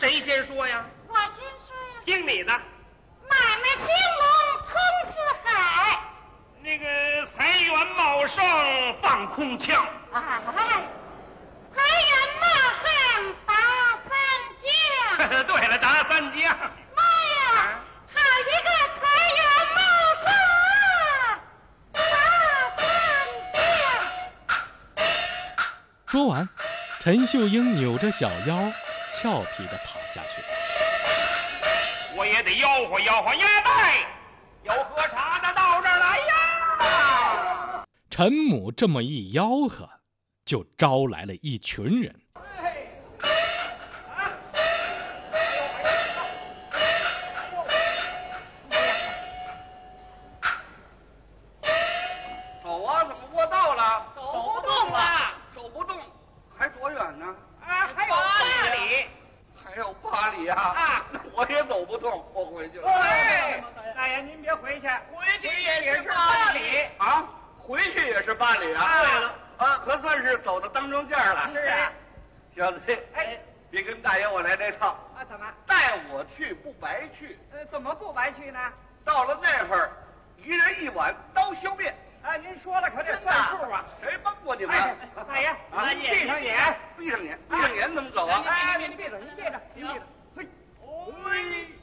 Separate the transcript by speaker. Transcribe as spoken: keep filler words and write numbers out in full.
Speaker 1: 谁先说呀？
Speaker 2: 我先说呀。
Speaker 1: 听你的。
Speaker 2: 买卖兴隆通四海。
Speaker 1: 那个财源茂盛放空腔。
Speaker 2: 哎，财源茂盛达三江。
Speaker 1: 对了，达三江。
Speaker 2: 妈呀，好一个财源茂盛啊！达三江。
Speaker 3: 说完，陈秀英扭着小腰，俏皮地跑下去了。
Speaker 1: 我也得吆喝吆喝鸭蛋，有喝茶的到这儿来呀！
Speaker 3: 陈母这么一吆喝，就招来了一群人。
Speaker 4: 走啊，怎么过道了？
Speaker 1: 走不动了，
Speaker 4: 走不动，还多远呢？
Speaker 1: 啊，还有八里。
Speaker 4: 还有八里啊！
Speaker 1: 啊，
Speaker 4: 那我也走不动，我回去了。
Speaker 1: 哎，大爷您别回去，回去也是八里
Speaker 4: 啊，回去也是八里啊。
Speaker 1: 对了，
Speaker 4: 啊，可算是走到当中间了。
Speaker 1: 是啊，
Speaker 4: 小子，
Speaker 1: 哎，
Speaker 4: 别跟大爷我来这套
Speaker 1: 啊，怎么？
Speaker 4: 带我去不白去。
Speaker 1: 呃，怎么不白去呢？
Speaker 4: 到了那会儿，一人一碗刀削面。
Speaker 1: 啊，您说了可得算数啊！
Speaker 4: 谁帮过你们？
Speaker 1: 哎，大爷，您闭上眼，
Speaker 4: 闭上眼，闭上眼怎么走啊？
Speaker 1: 哎，你闭着，你闭着，你闭着。嘿，嘿。